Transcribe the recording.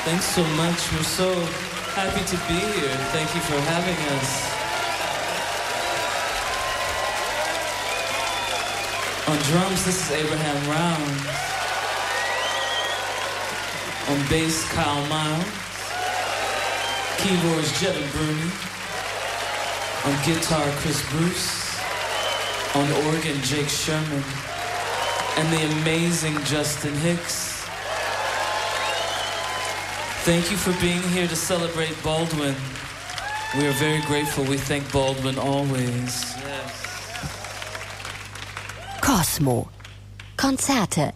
Thanks so much. We're so happy to be here. Thank you for having us. On drums, this is Abraham Round. On bass, Kyle Miles. Keyboards, Jetta Bruni. On guitar, Chris Bruce. On organ, Jake Sherman. And the amazing Justin Hicks. Thank you for being here to celebrate Baldwin. We are very grateful. We thank Baldwin always. Cosmo. Konzerte